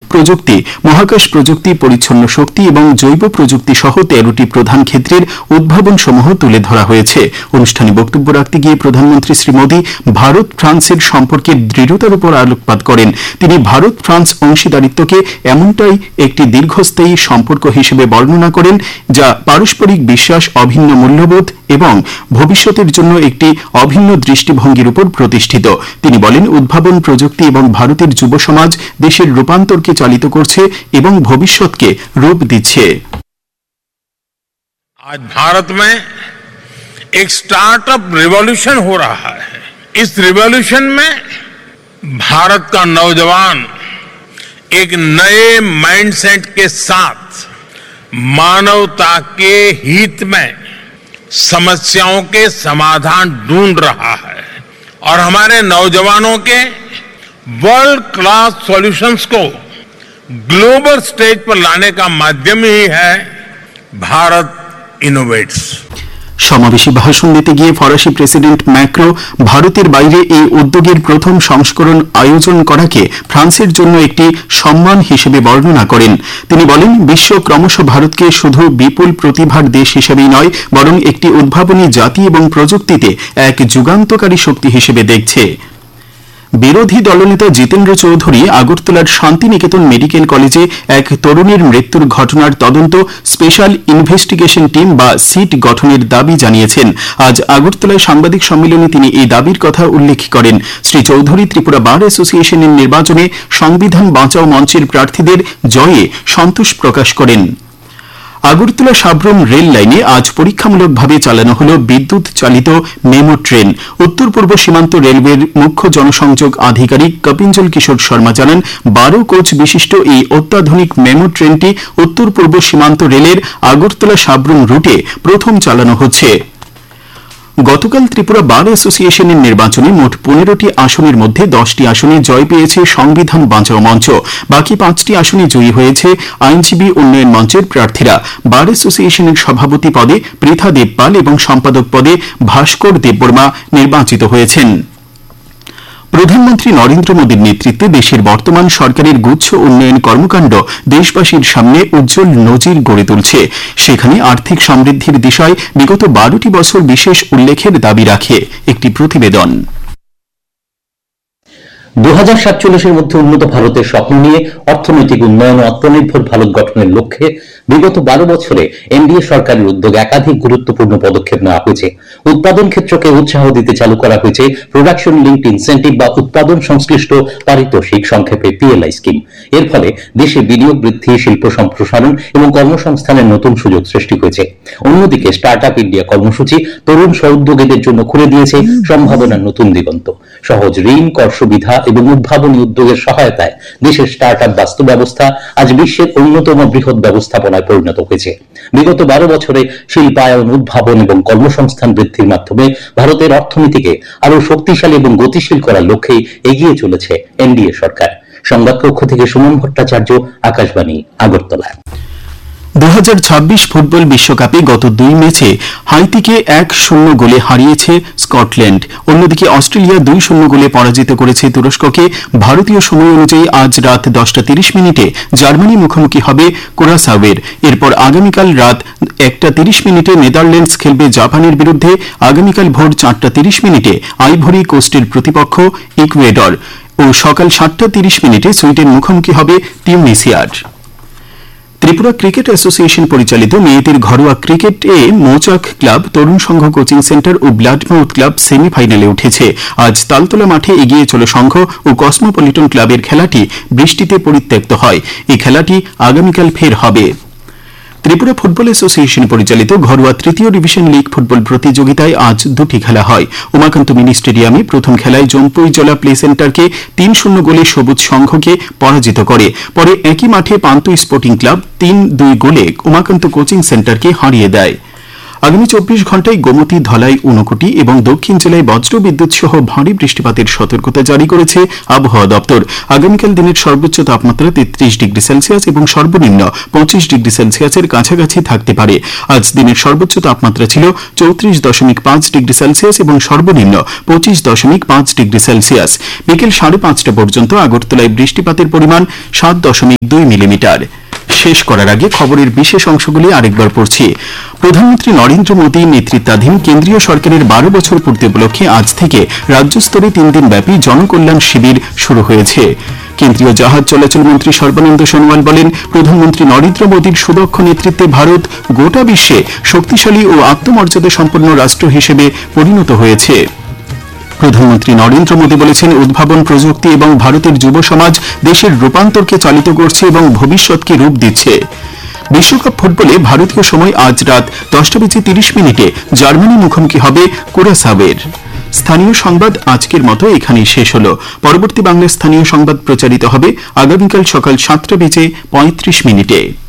প্রযুক্তি, মহাকাশ প্রযুক্তি, পরিচ্ছন্ন শক্তি এবং জৈব প্রযুক্তি সহ 13টি প্রধান ক্ষেত্রের উদ্ভাবনসমূহ তুলে ধরা হয়েছে। অনুষ্ঠানে বক্তব্য রাখতে গিয়ে প্রধানমন্ত্রী শ্রী মোদী ভারত ফ্রান্সের সম্পর্কের দৃঢ়তার উপর আলোকপাত করেন। তিনি ভারত ফ্রান্স অংশীদারিত্বকে এমনটাই একটি দীর্ঘস্থায়ী সম্পর্ক হিসেবে বর্ণনা করেন যা পারস্পরিক বিশ্বাস, অভিন্ন মূল্যবোধ এবং ভবিষ্যতের জন্য একটি অভিন্ন দৃষ্টিভঙ্গির উপর প্রতিষ্ঠিত। তিনি বলেন, উদ্ভাবন, প্রযুক্তি এবং ভারতের যুব সমাজ দেশের রূপান্তরকে চালিত করছে এবং ভবিষ্যৎকে রূপ দিচ্ছে। आज भारत में एक स्टार्टअप रिवॉल्यूशन हो रहा है। इस रिवॉल्यूशन में भारत का नौजवान एक नए माइंडसेट के साथ मानवता के हित में समस्याओं के समाधान ढूंढ रहा है और हमारे नौजवानों के वर्ल्ड क्लास सॉल्यूशंस को ग्लोबल स्टेज पर लाने का माध्यम ही है भारत इनोवेट्स। সমাবেশে ভাষণ দিতে গিয়ে ফরাসি প্রেসিডেন্ট ম্যাক্রো ভারতের বাইরে এই উদ্যোগের প্রথম সংস্করণ আয়োজন করাকে ফ্রান্সের জন্য একটি সম্মান হিসেবে বর্ণনা করেন। তিনি বলেন, বিশ্ব ক্রমশ ভারতকে শুধু বিপুল প্রতিভার দেশ হিসেবেই নয়, বরং একটি উদ্ভাবনী জাতি এবং প্রযুক্তিতে এক যুগান্তকারী শক্তি হিসেবে দেখছে। বিরোধী দলনেতা জিতেন্দ্র চৌধুরী আগরতলার শান্তিনিকেতন মেডিকেল কলেজে এক তরুণীর মৃত্যুর ঘটনার তদন্ত স্পেশাল ইনভেস্টিগেশন টিম বা সিট গঠনের দাবি জানিয়েছেন। আজ আগরতলায় সাংবাদিক সম্মেলনে তিনি এই দাবির কথা উল্লেখ করেন। শ্রী চৌধুরী ত্রিপুরা বার অ্যাসোসিয়েশনের নির্বাচনে সংবিধান বাঁচাও মঞ্চের প্রার্থীদের জয়ে সন্তোষ প্রকাশ করেন। আগরতলা সাব্রুম রেল লাইনে আজ পরীক্ষামূলকভাবে চালানো হল বিদ্যুৎ চালিত মেমো ট্রেন। উত্তর পূর্ব সীমান্ত রেলওয়ের মুখ্য জনসংযোগ আধিকারিক কপিঞ্জল কিশোর শর্মা জানান, 12 কোচ বিশিষ্ট এই অত্যাধুনিক মেমো ট্রেনটি উত্তর পূর্ব সীমান্ত রেলের আগরতলা সাব্রুম রুটে প্রথম চালানো হচ্ছে। গতকাল ত্রিপুরা বার অ্যাসোসিয়েশনের নির্বাচনে মোট 15টি আসনের মধ্যে 10টি আসনে জয় পেয়েছে সংবিধান বাঁচাও মঞ্চ। বাকি 5টি আসনে জয়ী হয়েছে আইনজীবী উন্নয়ন মঞ্চের প্রার্থীরা। বার অ্যাসোসিয়েশনের সভাপতি পদে পৃথা দেবপাল এবং সম্পাদক পদে ভাস্কর দেববর্মা নির্বাচিত হয়েছেন। প্রধানমন্ত্রী নরেন্দ্র মোদীর নেতৃত্বে দেশের বর্তমান সরকারের গুচ্ছ উন্নয়ন কর্মকাণ্ড দেশবাসীর সামনে উজ্জ্বল নজির গড়ে তুলছে। সেখানে আর্থিক সমৃদ্ধির দিশায় বিগত 12টি বছর বিশেষ উল্লেখের দাবি রাখে একটি প্রতিবেদন। 2047-এর মধ্যে উন্নত ভারতের স্বপ্ন নিয়ে অর্থনৈতিক উন্নয়ন ও আত্মনির্ভর ভারত গঠনের লক্ষ্যে বিগত 12 বছরে এনডিএ সরকারের উদ্যোগে একাধিক গুরুত্বপূর্ণ পদক্ষেপ নেওয়া হয়েছে। উৎপাদন ক্ষেত্রকে উৎসাহ দিতে চালু করা হয়েছে প্রোডাকশন লিঙ্কড ইনসেন্টিভ বা উৎপাদন সংশ্লিষ্ট পারিতোষিক, সংক্ষেপে পিএলআই স্কিম। এর ফলে দেশে বিনিয়োগ বৃদ্ধি, শিল্প সম্প্রসারণ এবং কর্মসংস্থানের নতুন সুযোগ সৃষ্টি হয়েছে। অন্যদিকে স্টার্ট আপ ইন্ডিয়া কর্মসূচি তরুণ স্ব-উদ্যোগীদের জন্য খুলে দিয়েছে সম্ভাবনার নতুন দিগন্ত। সহজ ঋণ, কর সুবিধা এবং উদ্ভাবনী উদ্যোগের সহায়তায় দেশের স্টার্ট আপ বাস্তু ব্যবস্থা আজ বিশ্বের অন্যতম বৃহৎ ব্যবস্থাপনায় পরিণত হয়েছে। বিগত 12 বছরে শিল্পায়ন, উদ্ভাবন এবং কর্মসংস্থান বৃদ্ধির মাধ্যমে ভারতের অর্থনীতিকে আরো শক্তিশালী এবং গতিশীল করার লক্ষ্যেই এগিয়ে চলেছে এনডিএ সরকার। সংবাদ কক্ষ থেকে সুমন ভট্টাচার্য, আকাশবাণী, আগরতলা। 2026 ফুটবল বিশ্বকাপে গত 2 ম্যাচে হাইতিকে 1-0 গোলে হারিয়েছে স্কটল্যান্ড। অন্যদিকে অস্ট্রেলিয়া 2-0 গোলে পরাজিত করেছে তুরস্ককে। ভারতীয় সময় অনুযায়ী আজ রাত 10:30 মিনিটে জার্মানি মুখোমুখি হবে কুরাসাওয়ের। এরপর আগামীকাল রাত 1:30 মিনিটে নেদারল্যান্ডস খেলবে জাপানের বিরুদ্ধে। আগামীকাল ভোর 4:30 মিনিটে আইভরি কোস্টের প্রতিপক্ষ ইকুয়েডর ও সকাল 7:30 মিনিটে সুইডেন মুখোমুখি হবে তিউনিসিয়ার। ত্রিপুরা ক্রিকেট অ্যাসোসিয়েশন পরিচালিত মেয়েদের ঘরোয়া ক্রিকেটে মৌচাক ক্লাব, তরুণ সংঘ কোচিং সেন্টার ও ব্লাডমাউথ ক্লাব সেমিফাইনালে উঠেছে। আজ তালতলা মাঠে এগিয়ে চলো সংঘ ও কসমোপলিটন ক্লাবের খেলাটি বৃষ্টিতে পরিত্যক্ত হয়। এই খেলাটি আগামীকাল ফের হবে। ত্রিপুরা ফুটবল অ্যাসোসিয়েশন পরিচালিত ঘরোয়া তৃতীয় ডিভিশন লীগ ফুটবল প্রতিযোগিতায় আজ 2টি খেলা হয়। উমাকান্ত মিনি স্টেডিয়ামে প্রথম খেলায় জম্পুইজলা প্লে সেন্টারকে 3-0 গোলে সবুজ সংঘকে পরাজিত করে। পরে একই মাঠে পান্তু স্পোর্টিং ক্লাব 3-2 গোলে উমাকান্ত কোচিং সেন্টারকে হারিয়ে দেয়। আগামী 24 ঘন্টায় গোমতী, ধলাই, ঊনকোটি এবং দক্ষিণ জেলায় বজ্রবিদ্যুৎ সহ ভারী বৃষ্টিপাতের সতর্কতা জারি করেছে আবহাওয়া দপ্তর। আগামীকাল দিনের সর্বোচ্চ তাপমাত্রা 33 ডিগ্রি সেলসিয়াস এবং সর্বনিম্ন 25 ডিগ্রি সেলসিয়াসের কাছাকাছি থাকতে পারে। আজ দিনের সর্বোচ্চ তাপমাত্রা ছিল 34.5 ডিগ্রি সেলসিয়াস এবং সর্বনিম্ন 25.5 ডিগ্রি সেলসিয়াস। বিকেল 5:30 পর্যন্ত আগরতলায় বৃষ্টিপাতের পরিমাণ 7.2 মিলিমিটার। শেষ করার আগে খবরের বিশেষ অংশগুলি আরেকবার পড়ছি। প্রধানমন্ত্রী নরেন্দ্র মোদী নেতৃত্বাধীন কেন্দ্রীয় সরকারের 12 বছর পূর্তি উপলক্ষে আজ থেকে রাজ্য স্তরে 3 দিন ব্যাপী জনকল্যাণ শিবির শুরু হয়েছে। কেন্দ্রীয় জাহাজ চলাচল মন্ত্রী সর্বানন্দ সোনোয়াল বলেন, প্রধানমন্ত্রী নরেন্দ্র মোদীর সুদক্ষ নেতৃত্বে ভারত গোটা বিশ্বে শক্তিশালী ও আত্মমর্যাদা সম্পন্ন রাষ্ট্র হিসেবে পরিণত হয়েছে। প্রধানমন্ত্রী নরেন্দ্র মোদী বলেছেন, উদ্ভাবন, প্রযুক্তি এবং ভারতের যুব সমাজ দেশের রূপান্তরকে চালিত করছে এবং ভবিষ্যৎকে রূপ দিচ্ছে। বিশ্বকাপ ফুটবলে ভারতীয় সময় আজ রাত 10:30 জার্মানি মুখোমুখি হবে কুরাসাওয়ের। স্থানীয় সংবাদ আজকের মতো এখানেই শেষ হলো। পরবর্তী বাংলা স্থানীয় সংবাদ প্রচারিত হবে আগামীকাল সকাল 7:35